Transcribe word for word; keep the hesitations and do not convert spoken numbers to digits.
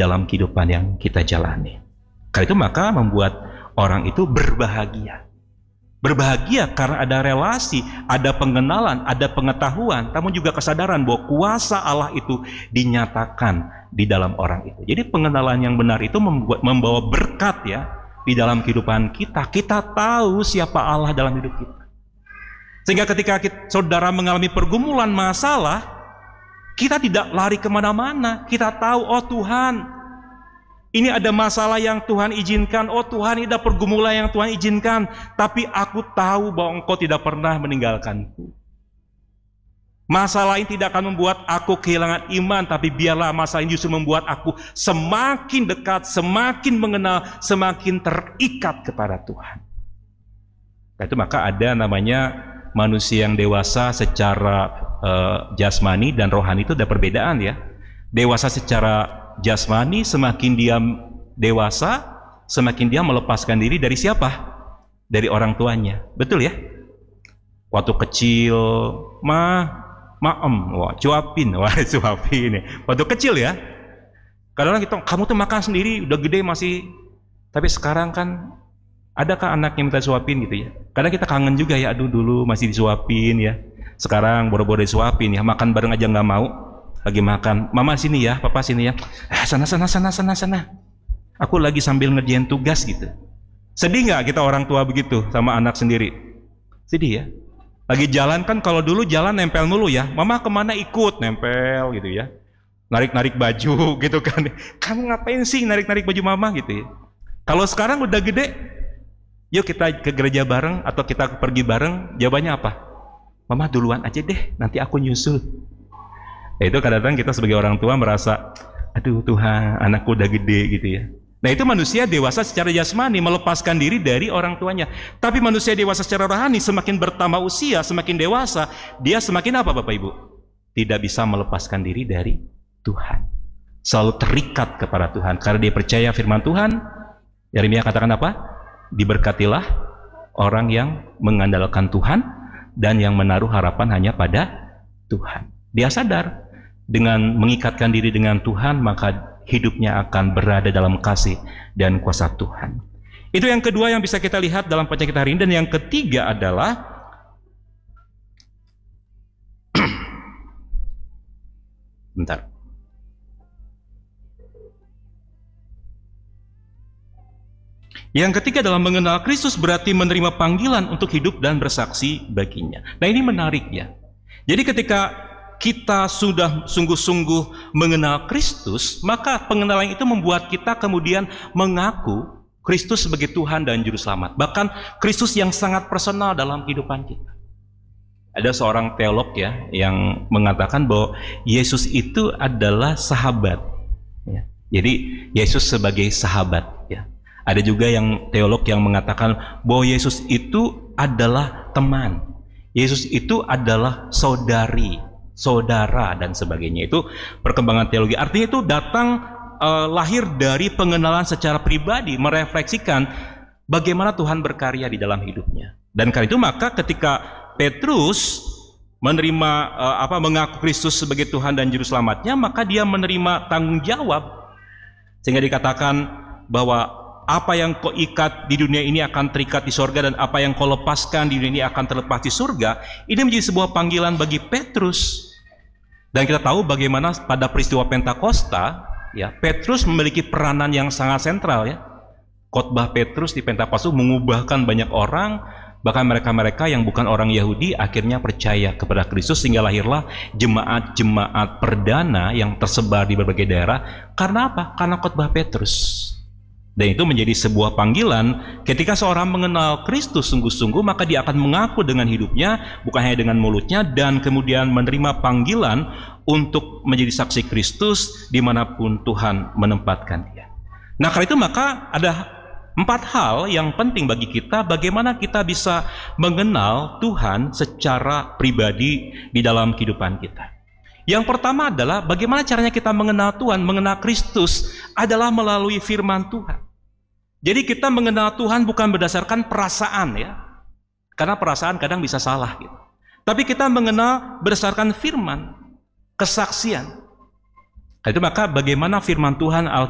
dalam kehidupan yang kita jalani. Karena itu maka membuat orang itu berbahagia. Berbahagia karena ada relasi, ada pengenalan, ada pengetahuan, namun juga kesadaran bahwa kuasa Allah itu dinyatakan di dalam orang itu. Jadi pengenalan yang benar itu membuat, membawa berkat ya di dalam kehidupan kita. Kita tahu siapa Allah dalam hidup kita. Sehingga ketika kita, saudara mengalami pergumulan masalah, kita tidak lari kemana-mana. Kita tahu, oh Tuhan, ini ada masalah yang Tuhan izinkan. Oh Tuhan, ini ada pergumulan yang Tuhan izinkan. Tapi aku tahu bahwa Engkau tidak pernah meninggalkanku. Masalah ini tidak akan membuat aku kehilangan iman, tapi biarlah masalah ini justru membuat aku semakin dekat, semakin mengenal, semakin terikat kepada Tuhan. Nah, itu maka ada namanya manusia yang dewasa secara uh, jasmani dan rohani itu ada perbedaan ya. Dewasa secara jasmani, semakin dia dewasa, semakin dia melepaskan diri dari siapa? Dari orang tuanya. Betul ya? Waktu kecil, ma, maem, wah, cuapin, wah, cuapin. Waktu kecil ya. Kadang-kadang kita, kamu tuh makan sendiri, udah gede masih. Tapi sekarang kan, adakah anak yang minta suapin gitu ya? Kadang kita kangen juga ya, aduh dulu masih disuapin ya. Sekarang boro-boro disuapin ya, makan bareng aja nggak mau. Lagi makan, mama sini ya, papa sini ya, eh, sana sana sana sana sana, aku lagi sambil ngerjain tugas gitu. Sedih nggak kita orang tua begitu sama anak sendiri? Sedih ya. Lagi jalan kan, kalau dulu jalan nempel mulu ya, mama kemana ikut nempel gitu ya, narik narik baju gitu kan. Kamu ngapain sih narik narik baju mama gitu ya? Kalau sekarang udah gede, yuk kita ke gereja bareng atau kita pergi bareng, jawabannya apa? Mama duluan aja deh, nanti aku nyusul. Ya, itu kadang-kadang kita sebagai orang tua merasa, aduh Tuhan, anakku udah gede gitu ya. Nah itu manusia dewasa secara jasmani, melepaskan diri dari orang tuanya. Tapi manusia dewasa secara rohani, semakin bertambah usia, semakin dewasa, dia semakin apa Bapak Ibu? Tidak bisa melepaskan diri dari Tuhan. Selalu terikat kepada Tuhan, karena dia percaya firman Tuhan. Yeremia katakan apa? Diberkatilah orang yang mengandalkan Tuhan dan yang menaruh harapan hanya pada Tuhan. Dia sadar, dengan mengikatkan diri dengan Tuhan, maka hidupnya akan berada dalam kasih dan kuasa Tuhan. Itu yang kedua yang bisa kita lihat dalam pelajaran kita hari ini. Dan yang ketiga adalah bentar. Yang ketiga dalam mengenal Kristus berarti menerima panggilan untuk hidup dan bersaksi baginya. Nah ini menarik ya. Jadi ketika kita sudah sungguh-sungguh mengenal Kristus, maka pengenalan itu membuat kita kemudian mengaku Kristus sebagai Tuhan dan Juru Selamat. Bahkan Kristus yang sangat personal dalam kehidupan kita. Ada seorang teolog ya yang mengatakan bahwa Yesus itu adalah sahabat. Ya. Jadi Yesus sebagai sahabat. Ya. Ada juga yang teolog yang mengatakan bahwa Yesus itu adalah teman. Yesus itu adalah saudari, saudara dan sebagainya. Itu perkembangan teologi. Artinya itu datang eh, lahir dari pengenalan secara pribadi, merefleksikan bagaimana Tuhan berkarya di dalam hidupnya. Dan karena itu maka ketika Petrus menerima eh, apa mengaku Kristus sebagai Tuhan dan Juru Selamatnya, maka dia menerima tanggung jawab, sehingga dikatakan bahwa apa yang kau ikat di dunia ini akan terikat di surga, dan apa yang kau lepaskan di dunia ini akan terlepas di surga. Ini menjadi sebuah panggilan bagi Petrus. Dan kita tahu bagaimana pada peristiwa Pentakosta, ya, Petrus memiliki peranan yang sangat sentral ya. Khotbah Petrus di Pentakosta mengubahkan banyak orang, bahkan mereka-mereka yang bukan orang Yahudi akhirnya percaya kepada Kristus, sehingga lahirlah jemaat-jemaat perdana yang tersebar di berbagai daerah. Karena apa? Karena khotbah Petrus. Dan itu menjadi sebuah panggilan. Ketika seorang mengenal Kristus sungguh-sungguh, maka dia akan mengaku dengan hidupnya, bukan hanya dengan mulutnya, dan kemudian menerima panggilan untuk menjadi saksi Kristus dimanapun Tuhan menempatkan dia. Nah karena itu maka ada empat hal yang penting bagi kita, bagaimana kita bisa mengenal Tuhan secara pribadi di dalam kehidupan kita. Yang pertama adalah bagaimana caranya kita mengenal Tuhan, mengenal Kristus adalah melalui firman Tuhan. Jadi kita mengenal Tuhan bukan berdasarkan perasaan ya, karena perasaan kadang bisa salah gitu. Tapi kita mengenal berdasarkan firman, kesaksian. Itu maka bagaimana firman Tuhan